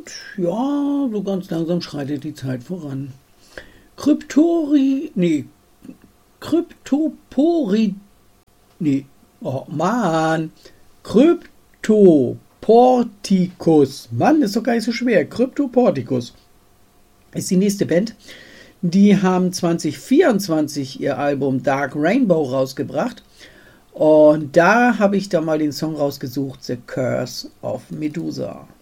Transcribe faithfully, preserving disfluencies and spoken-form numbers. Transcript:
gut. Ja, so ganz langsam schreitet die Zeit voran. Kryptori... Nee. Kryptopori... Nee. Oh, Mann. Kryptoporticus. Mann, ist doch gar nicht so schwer. Kryptoporticus ist die nächste Band. Die haben zwanzig vierundzwanzig ihr Album Dark Rainbow rausgebracht. Und da habe ich da mal den Song rausgesucht, The Curse of Medusa.